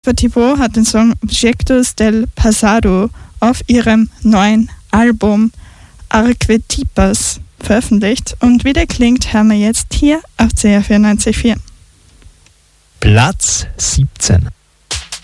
Despacito hat den Song Objetos del Pasado auf ihrem neuen Album Archetypos veröffentlicht. Und wie der klingt, hören wir jetzt hier auf CR 94.4. Platz 17.